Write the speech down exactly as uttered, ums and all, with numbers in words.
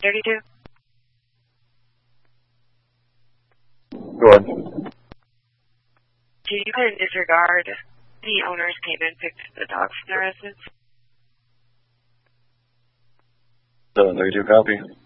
thirty-two. Go ahead. Do you put in disregard the owners came and picked the dogs from their residence? seven thirty-two, copy.